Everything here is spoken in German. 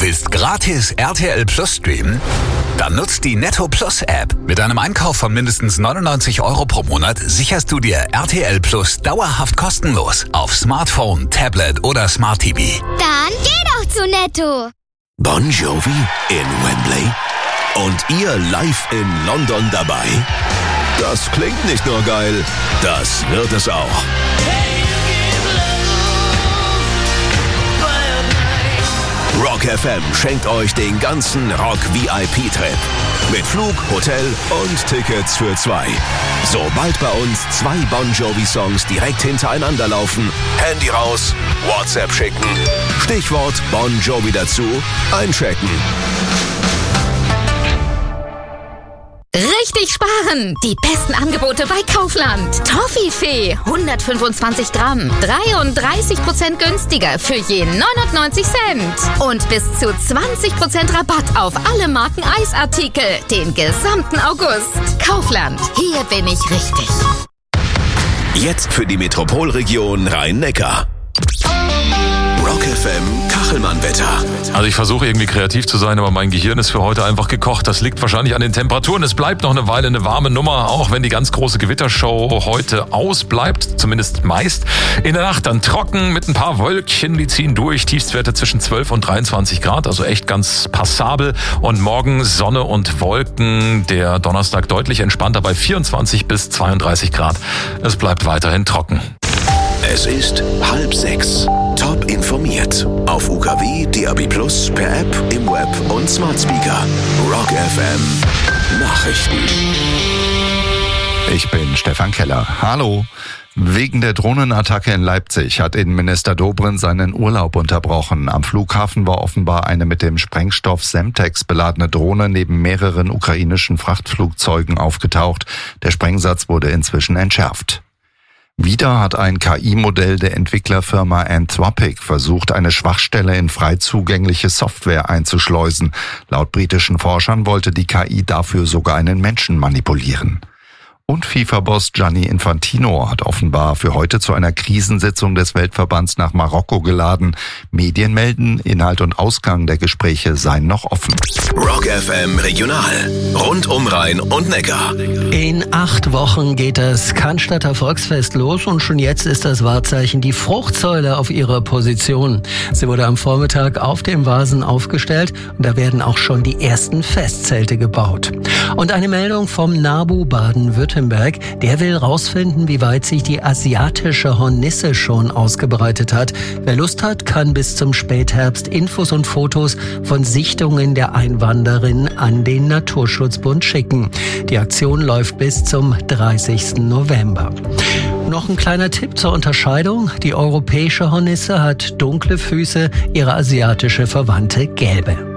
Willst gratis RTL Plus streamen? Dann nutzt die Netto Plus App. Mit einem Einkauf von mindestens 99 € pro Monat sicherst du dir RTL Plus dauerhaft kostenlos auf Smartphone, Tablet oder Smart TV. Dann geh doch zu Netto. Bon Jovi in Wembley und ihr live in London dabei? Das klingt nicht nur geil, das wird es auch. Rock FM schenkt euch den ganzen Rock-VIP-Trip. Mit Flug, Hotel und Tickets für 2. Sobald bei uns 2 Bon Jovi-Songs direkt hintereinander laufen, Handy raus, WhatsApp schicken, Stichwort Bon Jovi dazu, einchecken. Richtig sparen! Die besten Angebote bei Kaufland. Toffifee 125 Gramm, 33% günstiger für je 99 Cent. Und bis zu 20% Rabatt auf alle Marken Eisartikel den gesamten August. Kaufland, hier bin ich richtig. Jetzt für die Metropolregion Rhein-Neckar. Rock FM Kachelmann-Wetter. Also ich versuche irgendwie kreativ zu sein, aber mein Gehirn ist für heute einfach gekocht. Das liegt wahrscheinlich an den Temperaturen. Es bleibt noch eine Weile eine warme Nummer, auch wenn die ganz große Gewittershow heute ausbleibt, zumindest meist. In der Nacht dann trocken mit ein paar Wölkchen, die ziehen durch. Tiefstwerte zwischen 12 und 23 Grad, also echt ganz passabel. Und morgen Sonne und Wolken. Der Donnerstag deutlich entspannter bei 24 bis 32 Grad. Es bleibt weiterhin trocken. Es ist 5:30. Top informiert. Auf UKW, DAB+, per App, im Web und Smart Speaker. Rock FM Nachrichten. Ich bin Stefan Keller. Hallo. Wegen der Drohnenattacke in Leipzig hat Innenminister Dobrindt seinen Urlaub unterbrochen. Am Flughafen war offenbar eine mit dem Sprengstoff Semtex beladene Drohne neben mehreren ukrainischen Frachtflugzeugen aufgetaucht. Der Sprengsatz wurde inzwischen entschärft. Wieder hat ein KI-Modell der Entwicklerfirma Anthropic versucht, eine Schwachstelle in frei zugängliche Software einzuschleusen. Laut britischen Forschern wollte die KI dafür sogar einen Menschen manipulieren. Und FIFA-Boss Gianni Infantino hat offenbar für heute zu einer Krisensitzung des Weltverbands nach Marokko geladen. Medien melden, Inhalt und Ausgang der Gespräche seien noch offen. Rock FM Regional. Rund um Rhein und Neckar. In 8 Wochen geht das Cannstatter Volksfest los und schon jetzt ist das Wahrzeichen die Fruchtsäule auf ihrer Position. Sie wurde am Vormittag auf dem Vasen aufgestellt und da werden auch schon die ersten Festzelte gebaut. Und eine Meldung vom NABU Baden-Württemberg. Der will rausfinden, wie weit sich die asiatische Hornisse schon ausgebreitet hat. Wer Lust hat, kann bis zum Spätherbst Infos und Fotos von Sichtungen der Einwanderin an den Naturschutzbund schicken. Die Aktion läuft bis zum 30. November. Noch ein kleiner Tipp zur Unterscheidung. Die europäische Hornisse hat dunkle Füße, ihre asiatische Verwandte gelbe.